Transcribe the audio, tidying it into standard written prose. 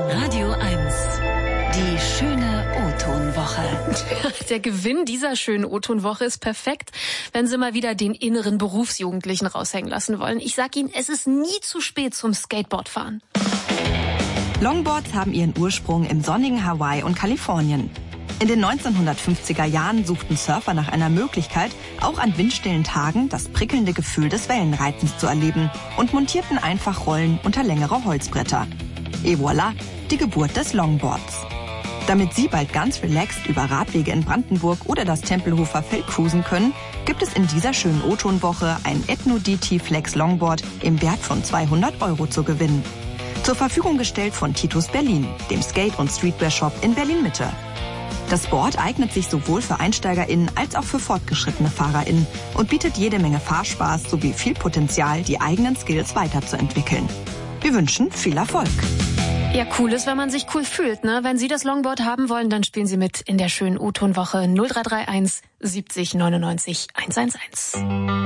Radio 1. Die schöne O-Ton-Woche. Der Gewinn dieser schönen O-Ton-Woche ist perfekt, wenn Sie mal wieder den inneren Berufsjugendlichen raushängen lassen wollen. Ich sag Ihnen, es ist nie zu spät zum Skateboardfahren. Longboards haben ihren Ursprung im sonnigen Hawaii und Kalifornien. In den 1950er Jahren suchten Surfer nach einer Möglichkeit, auch an windstillen Tagen das prickelnde Gefühl des Wellenreitens zu erleben und montierten einfach Rollen unter längere Holzbretter. Et voilà, die Geburt des Longboards. Damit Sie bald ganz relaxed über Radwege in Brandenburg oder das Tempelhofer Feld cruisen können, gibt es in dieser schönen O-Ton-Woche ein Ethno DT Flex Longboard im Wert von 200 € zu gewinnen. Zur Verfügung gestellt von Titus Berlin, dem Skate- und Streetwear-Shop in Berlin-Mitte. Das Board eignet sich sowohl für EinsteigerInnen als auch für fortgeschrittene FahrerInnen und bietet jede Menge Fahrspaß sowie viel Potenzial, die eigenen Skills weiterzuentwickeln. Wir wünschen viel Erfolg. Ja, cool ist, wenn man sich cool fühlt, ne? Wenn Sie das Longboard haben wollen, dann spielen Sie mit in der schönen O-Ton-Woche 0331 70 99 111.